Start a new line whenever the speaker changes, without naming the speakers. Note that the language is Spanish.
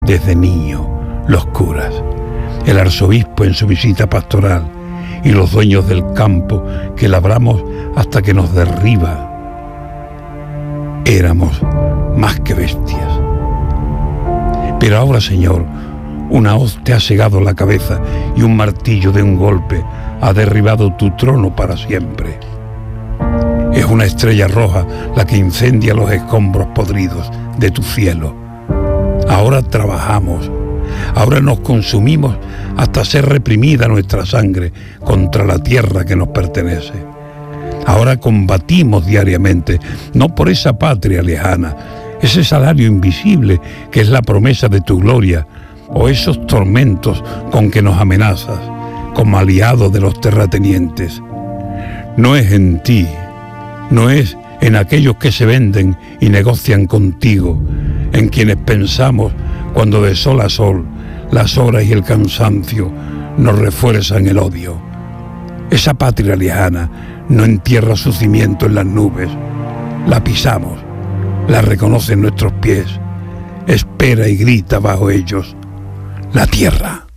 desde niño, los curas, el arzobispo en su visita pastoral y los dueños del campo que labramos hasta que nos derriba. Éramos más que bestias. Pero ahora, Señor, una hoz te ha cegado la cabeza y un martillo de un golpe ha derribado tu trono para siempre. Es una estrella roja la que incendia los escombros podridos de tu cielo. Ahora trabajamos, ahora nos consumimos hasta ser reprimida nuestra sangre contra la tierra que nos pertenece. Ahora combatimos diariamente, no por esa patria lejana, ese salario invisible que es la promesa de tu gloria, o esos tormentos con que nos amenazas, como aliados de los terratenientes. No es en ti, no es en aquellos que se venden y negocian contigo, en quienes pensamos cuando de sol a sol las horas y el cansancio nos refuerzan el odio. Esa patria lejana no entierra su cimiento en las nubes, la pisamos, la reconocen nuestros pies, espera y grita bajo ellos la tierra.